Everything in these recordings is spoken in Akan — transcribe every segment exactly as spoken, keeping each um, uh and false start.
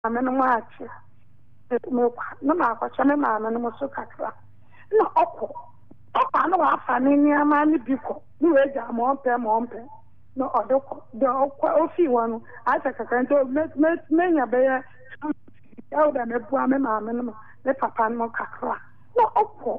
maame no maachi me kwa na ma akwacha me maame no so kakra na ọkọ ọkọ na wa afa ne niama ne biko ni we ja mo mpe mo mpe no odoko de ọkọ ofi wonu asa kakra nto me me nya be ya ya da me bua me maame no me papa no kakra na ọkọ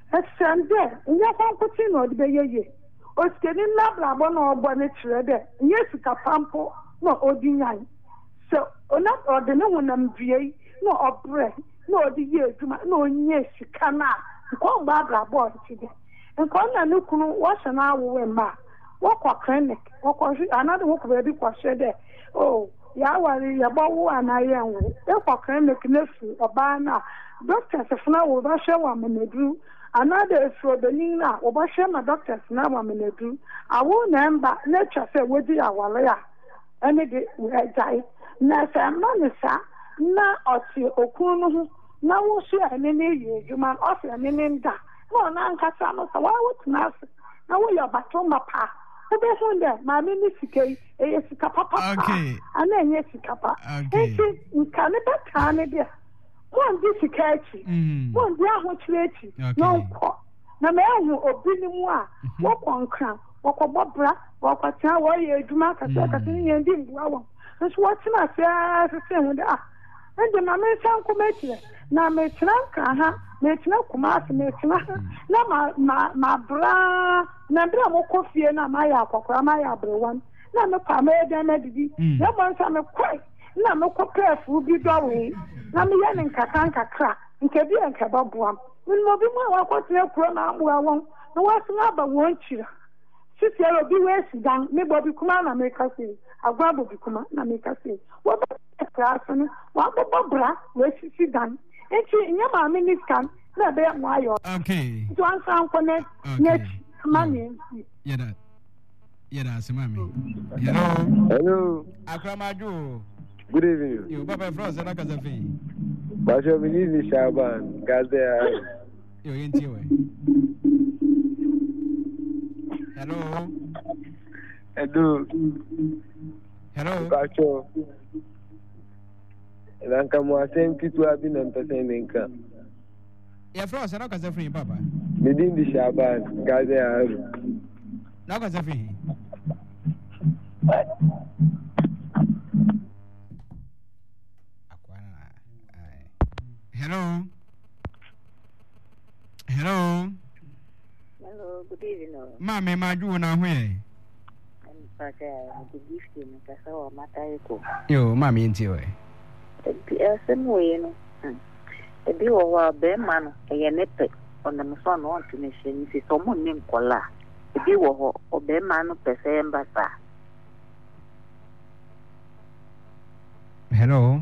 esende nya kwa nkuti na odi be yeye oskeni na brabo na ogbo ne kire de nye sika pampo na odi nyan so ona odi ne wonam vie na obre na odi ye aduma na onye sika na ko gba brabo ti de nko na ne kunu wo hye na awo ma wo kwa clinic wo kwa another wo ko be kwa hye de oh ya wari ya bawo anaye nwo e kwa clinic na fu oba na doctor sefuna wo ba hye wa menedu another so the nina wo ba hye ma doctors na wa menedu awo na mba na cha se wodi awale ya ene de we jai na sa ma ne sa na oti okun no ho na wo so ene ne ye juma ofi ene ne nda no na nkasa no sa wa wo tna na wo ya bato mapa ebe hunde ma me ni sikei e sika papa okay ana enye sika papa okay nka ne beta ne de won di sika echi won di aho chire echi no ko na me ahu obi ni mu a wo konkran wo ko bobra wo ko tia wo ye aduma kasa kasa ni ndi mbuwa wo nso wo tina se se hu de ah ende ma me san ko mechi na me tina ka ha me tina kuma se me tina na ma ma ma bra na bra mo kofie na ma ya akokora ma ya brewan na me pa me de na didi na mo nsa me kwai na me ko prefu bi do we na me ya ne nkaka nkakra nke bi enka babuam min mo bi mo wa ko tina kuro na amu awon na wa sina ba won chira sisi ero bi we sidan me bobi kuma na me kase agwa bobi kuma na me kase wo ba class no wa bobra we sisi dan enti nya ma me ni scan na be mo ayo okay to ansan ko ne net mani yeda yeda semami hello hello akramaju good evening yo baba France na kazafi Basho Minister Shaban Gazea yo yenti we hello hello hello Basho Lanka mo asem kitu abi na mpese menka ya France na kazafi papa Minister Shaban Gazea na kazafi Hello. Hello. Hello, good evening. Mama, ma ju na hwe. I'm Pastor, the gift in Kasawa Matayko. Yo, mama yenti we. The person we no. The bi wo wa be ma no, e ye nepe. On the son want to nation is someone named Kola. The bi wo ho o be ma no pese mbasa. Hello.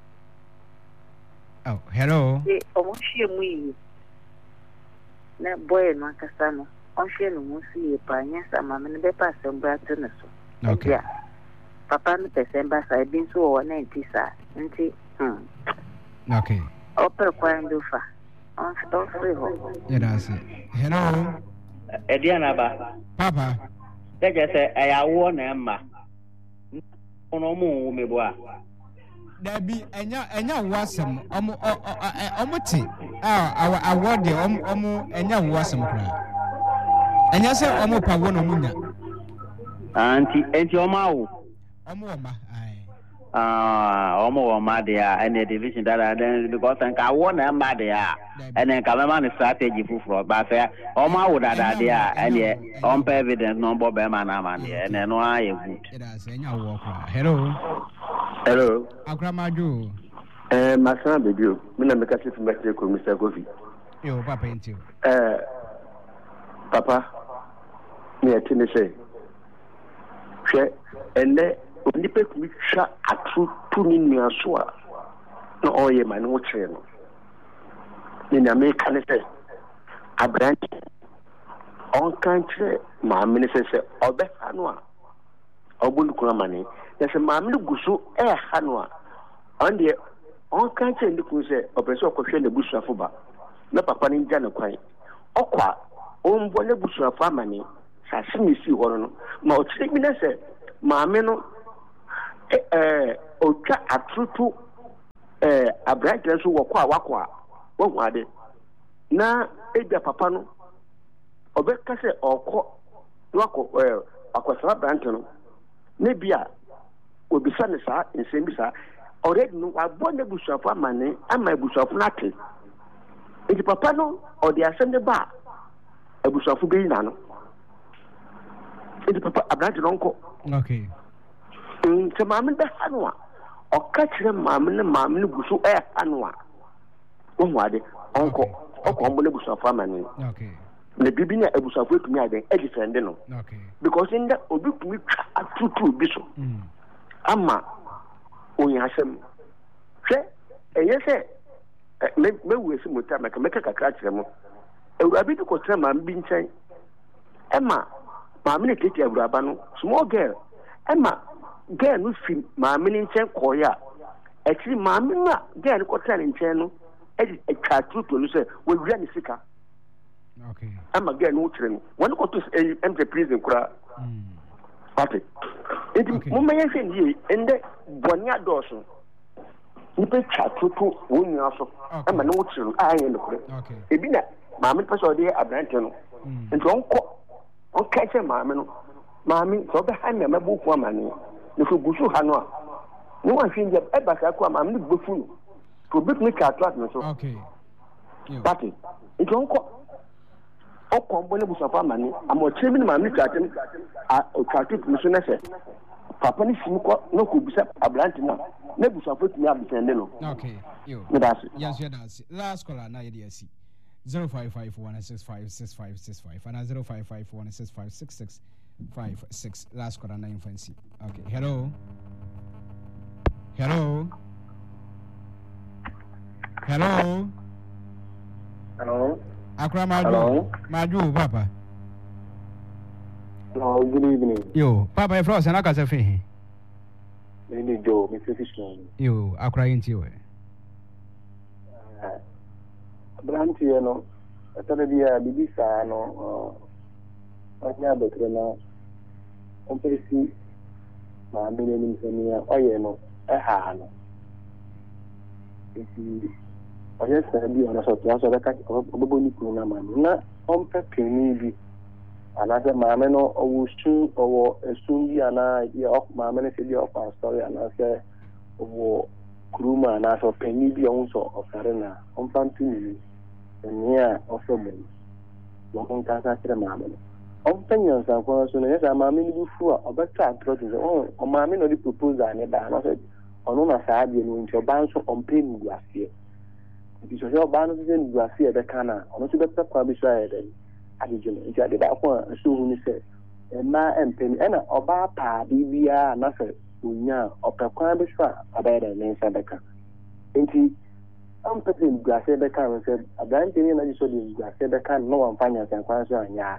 Oh, hello. Eh, o mo hye mu yi. Na boy no akasa no. On hye no mu si e pa nya sama me ne be pa sembra to ne so. Okay. Papa no pese mbasa e bin so wo na nti sa. Nti, hm. Okay. Open kwando fa. On stop free ho. Yeah, that's it. Hello. Ediana ba. Papa. Teje se ayawo na emma. Ono mu me boa. Dabi enya enya wasem omo omo ti ah award de omo omo enya wasem kra. Enya se omo pa wo no munya. Anti enti omo awo. Omo wo ma ai. Ah, omo wo ma de a ene division that then because nka wo na emma de a ene nka me ma ne strategy fufuro ba se omo awo dada de a ene on pa evidence no bo be ma na ma de ene no aye good. Ida se enya wo kra. Hello. Hello Akramaju. eh masana bedio me na meka chief mestre ko Mister Kofi Yo papa yenti. eh papa me atini say hwe ene onipa kumi twa atru tu ni nua so a na oye ma no kire no ni na me kan say abranch on kan kire ma me say say obe anu a obulu kuna mani yase ma me guso e ha no a on de on kan kire ndi kun say opeso okohwe na busuafo ba na papa ni nja na kwan okwa on bo na busuafo amani sa simisi ho no ma o tire mi na say ma me no eh otwa atutu eh abrante so wo kwa wakwa wo hwade na ebia papa no obeka se okọ wakọ eh akwasara abrante no ne bia obisa ne sa nsem bisa already no abo ne busuafo amane ama busuafo na ate enti papa no o de asem ne ba abusuafo be na no enti papa abrante no nko okay enti maame da hanwa o ka kire maame ne maame ne busu e hanwa wo hwade onko okọ mbo ne busuafo amane okay na bibi na abusuafo etumi aden e defend no okay because in that obi tumi twa atutu bi so mm ama onyasem hwe eye se me me wesi mota maka meka kakra kire mo ewurabi bi ko tra ma mbi nchen ema ma me ne tete ewuraba no small girl ema girl no fi ma me ne nchen koya ekiri ma me na girl ko tra ne nchen no e e twa tutu no se we wura ne sika okay ema girl no kire no won ko to em the prison kura mm okay enti mo me yesi ndi ende bonya doso nipa twa tutu woni aso ema no kire aye no kure okay ebi na maame pese de abrante no enti onko on kache maame no maame so be ha na mabuku amane no so gusu ha no a no wan fin je e ba ka ko maame no gbofu no to bit me ka to at no so okay bati enti onko okọ mbo ne busafa amane amo chemi ni maame twatem a twatu mi so na se papa ni sim ko no ko bisa abrante no na busafa tumi abisende no okay yo me das yes you das last caller na yedi asi zero five five one six five six five six five and zero five five one six five six six five six last caller na infancy okay hello hello hello hello Akra Maju Maju papa hello good evening yo papa e frost na ka se fe ni Joe Mister Fishman yo Akra yinti we branti no atare dia bibisa no anya betre na ompesi ma mbele ni msenia oye no e ha no esi oye sa bi ona so tia so be ka obobo ni kunu na mani na ompe peni bi ana se ma me no owo su owo esun bi ana ya ok ma me ne se bi ok story ana se owo kuruma na so peni bi on so ofare na ompantu ni nia ofomo mo kon ka sa kire ma me on penyon sa ko so ne sa ma me ni bu fu a obeta atro de o o ma me no di proposal ne ba na so onu na sa bi no nti oba nso on pe ni guasie nti so yo ba no se ni guasie be kana onu so be pe kwa bi so aye de adijun nti ade ba ko so hu ni se e ma empeni e na oba pa bibia na se onya opekwa bi so aba de ne nsa be ka nti am pete ni guasie be kan se abante ni na di so di guasie be kan no wan fanya san kwa so anya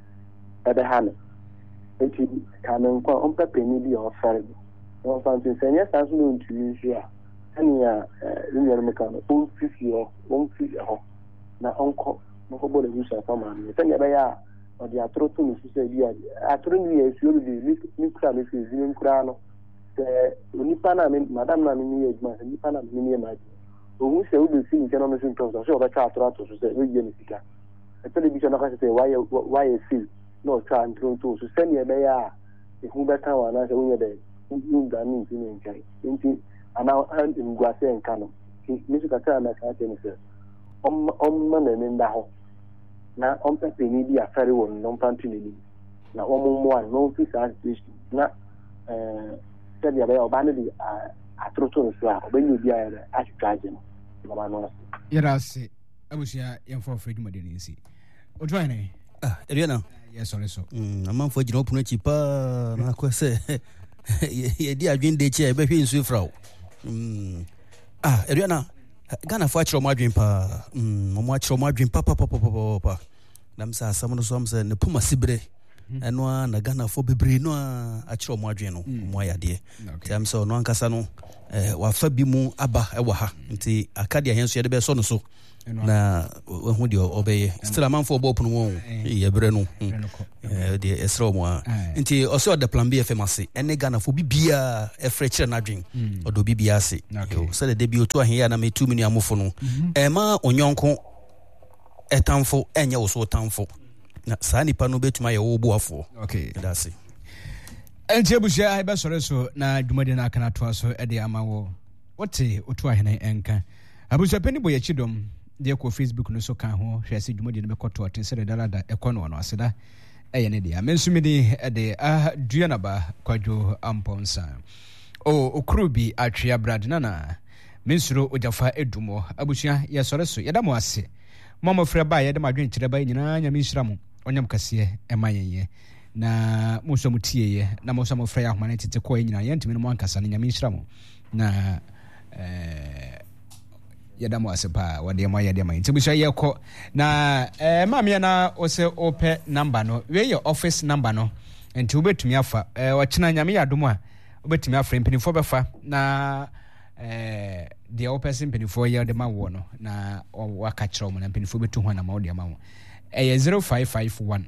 ebe ha no nti kamen kwa on pepe ni bi offer no fanti senya san so no ntumi nsu a ania ni yere me kan on fifi o on fifi ho na onko no ko bole yusa fa ma ni senya be ya o di atro to ni se bi a atro ni ye su di ni kura me fi zin kura no se oni pana me madam na mi ye ma ni pana mi ni ma ohun se o de si ni ke no no sin to so o ba cha atro to so se we ye ni sika e television na ka se why why see no try and throw to so send ye be ya e hu be kan wa na se unye de ndu da ni ti ni nkai nti ana and ngwase nka no mi su ka ta na ka te ni se om om ma na ni nda ho na om pe pe ni bi afare won no pantu ni na om mo an no fi sa na eh se dia be oba ni di atroto so a obenyu bi a a traje no ma no yera se abusia yemfo Fred Madeni nsi o join eh ah Eliana yes sorry so mm amanfo gina opuno chi pa na ko se ye di adwen de chi e be hwe nsu fra mm ah Eliana Ghana fo achiro madwen pa mm mo achiro madwen pa pa pa pa pa na msa asam no so am se ne puma sibre ɛno na Ghana fo bebree no a akyerɛ ɔmo adwene no mo ayade tiam sɛ ɔno ankasa no eh wafa bi mu aba ɛwɔ ha nti akade ahɛ nso yɛde bɛ so no so na wahu de obeye still amanfo obo pono won ye brɛ no eh de esra mo a nti ɔsɛ ɔda plan B F M ase ene Ghana fo bibia ɛfrɛ kyerɛ nadwen ɔdo bibia ase sɛ de bi otu ahe ya na me two minu amofo no e ma onyonko etamfo enye wo so tamfo na saa nipa no betuma ye wo boafo okay that's it enti abusia ai be sore so na dwumade na kana to so e de ama wo wote otu ahe na enka abusia pani boye chidom de ko Facebook no so kan ho hwɛ sɛ dwumadi no bɛkɔto ɔte sɛ dalada ɛkɔ no no aseda ɛyɛ ne dia mensumidi ɛde a duanaba kwadwo amponsa o okuru bi atwea brad nana mensuro ojafa edumo abusua yɛsɔre so yɛda mo ase mama frɛ ba yɛde madwen kyerɛ ba nyina nya menhyira mo onyam kase ɛma yɛyɛ na mo so mo tie na mo so mo frɛ ya homa ne tete kɔ nyina yɛntimi no mo ankasa no nya menhyira mo na eh yɛda mo ase pa wɔde mo yɛde ma nti busa yɛkɔ na eh maame na ose ope number no we your office number no nti wobetumi afa eh wɔkyena nyame yadom a wobetumi afa mpinifo bɛfa na eh de ope mpinifo yɛ de ma wo no na waka kyerɛ mo na mpinifo betu ho na ma wo de ma wo eh zero five five one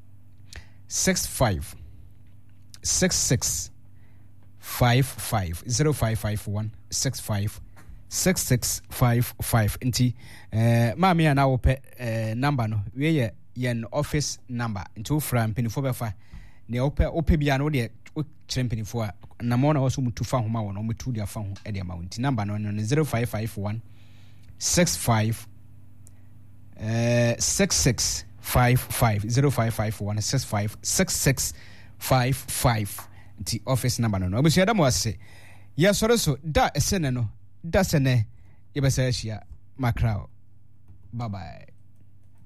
six five six six five five zero five five one six five six six five five nti eh maame na wo pe eh number no we ye yen office number nti wo fra mpinifo befa ne wo pe wo pe bia no de wo kyerɛ mpinifo a na mo na wo so mutu fa homa wo no mutu de afa ho e de ma wo nti number no no zero five five one six five eh six six five five zero five five one six five six six five five nti office number no no obusia da mo ase yesore so da esene no dasene yebesa hia makrao bye bye.